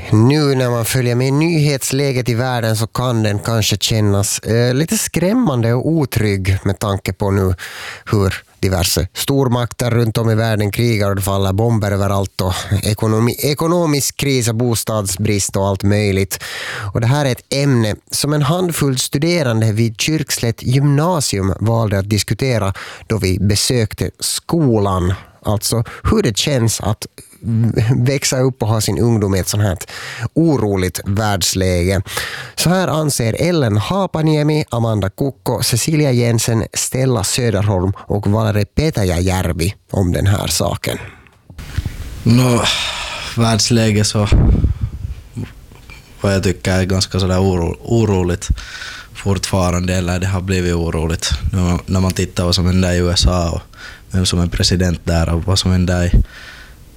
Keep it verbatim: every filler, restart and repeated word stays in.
Nu när man följer med nyhetsläget i världen så kan den kanske kännas eh, lite skrämmande och otrygg med tanke på nu hur diverse stormakter runt om i världen krigar och det faller bomber överallt och ekonomi, ekonomisk kris och bostadsbrist och allt möjligt. Och det här är ett ämne som en handfull studerande vid Kyrkslätt gymnasium valde att diskutera då vi besökte skolan. Alltså hur det känns att växa upp och ha sin ungdom i ett sånt här oroligt världsläge. Så här anser Ellen Hapaniemi, Amanda Kukko, Cecilia Jensen, Stella Söderholm och Valeri Petäjäjärvi om den här saken. No, världsläge så vad jag tycker är ganska sådär oro, oroligt fortfarande, eller det har blivit oroligt när man, när man tittar vad som händer i U S A och vem som är president där och vad som händer i